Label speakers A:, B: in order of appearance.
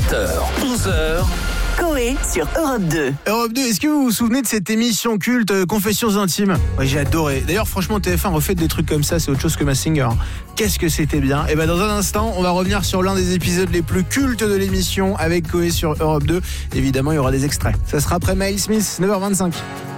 A: 7h, 11h.
B: Coé sur Europe 2.
C: Europe 2, est-ce que vous vous souvenez de cette émission culte Confessions intimes? Ouais, j'ai adoré. D'ailleurs, franchement, TF1 refait des trucs comme ça, c'est autre chose que Masked Singer. Qu'est-ce que c'était bien. Et dans un instant, on va revenir sur l'un des épisodes les plus cultes de l'émission avec Coé sur Europe 2. Évidemment, il y aura des extraits. Ça sera après Miles Smith, 9h25.